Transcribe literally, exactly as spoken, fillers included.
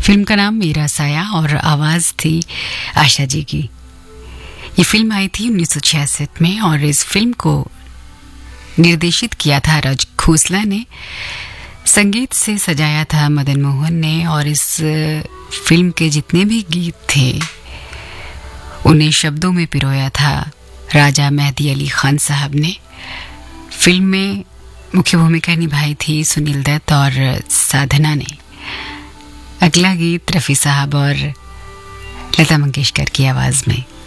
Film का नाम मेरा साया और आवाज़ थी आशा जी की। ये फिल्म आई थी उन्नीस सौ छियासठ में और इस फिल्म को निर्देशित किया था राज खोसला ने, संगीत से सजाया था मदन मोहन ने और इस फिल्म के जितने भी गीत थे उन्हें शब्दों में पिरोया था राजा मेहदी अली खान साहब ने। फिल्म में मुख्य भूमिका निभाई थी सुनील दत्त और साधना ने। अगला गीत रफ़ी साहब और लता मंगेशकर की आवाज़ में।